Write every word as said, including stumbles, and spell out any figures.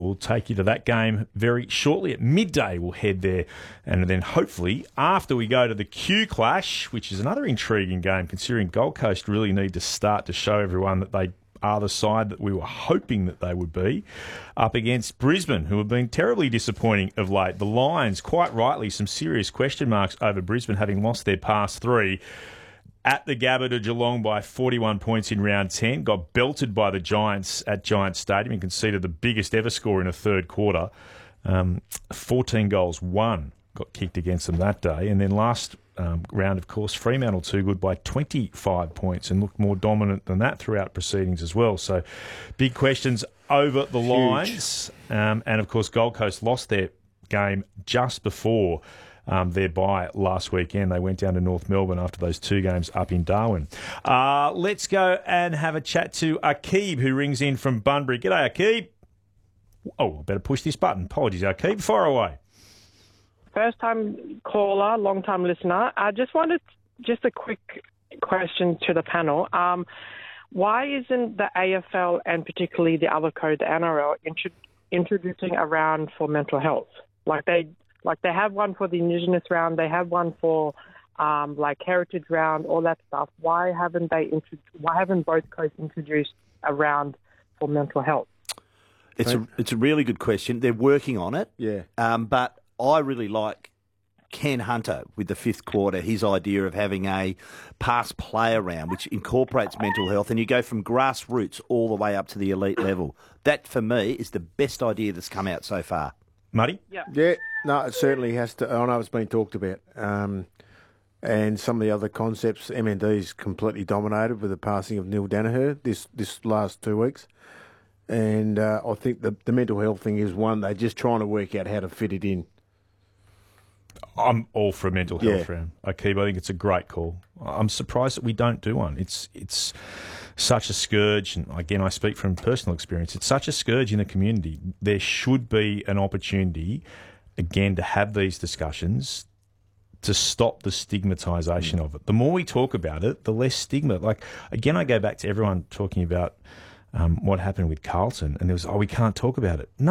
we'll take you to that game very shortly. At midday, we'll head there. And then hopefully, after we go to the Q Clash, which is another intriguing game, considering Gold Coast really need to start to show everyone that they are the side that we were hoping that they would be, up against Brisbane, who have been terribly disappointing of late. The Lions, quite rightly, some serious question marks over Brisbane, having lost their past three. At the Gabba to Geelong by forty-one points in round ten, got belted by the Giants at Giants Stadium and conceded the biggest ever score in a third quarter. Um, fourteen goals, one got kicked against them that day. And then last um, round, of course, Fremantle too good by twenty-five points and looked more dominant than that throughout proceedings as well. So big questions over the Huge. Lions. Um, and, of course, Gold Coast lost their game just before Um, their bye last weekend. They went down to North Melbourne after those two games up in Darwin. Uh, let's go and have a chat to Akib, who rings in from Bunbury. G'day, Akib. Oh, I better push this button. Apologies, Akib. Fire away. First time caller, long time listener. I just wanted just a quick question to the panel. Um, why isn't the A F L and particularly the other code, the N R L, intro- introducing a round for mental health? Like they Like they have one for the Indigenous round, they have one for um, like Heritage round, all that stuff. Why haven't they? Intro- why haven't both codes introduced a round for mental health? It's a it's a really good question. They're working on it. Yeah. Um, but I really like Ken Hunter with the fifth quarter. His idea of having a pass player round, which incorporates mental health, and you go from grassroots all the way up to the elite level. That for me is the best idea that's come out so far. Muddy? Yeah. Yeah, no, it certainly has to. I know it's been talked about. Um, and some of the other concepts, M N D's completely dominated with the passing of Neil Danaher this, this last two weeks. And uh, I think the, the mental health thing is one, they're just trying to work out how to fit it in. I'm all for a mental health Yeah. round. Akib, I think it's a great call. I'm surprised that we don't do one. It's it's such a scourge, and again, I speak from personal experience. It's such a scourge in the community. There should be an opportunity, again, to have these discussions to stop the stigmatisation mm. of it. The more we talk about it, the less stigma. Like, again, I go back to everyone talking about um, what happened with Carlton, and there was, oh, we can't talk about it. No.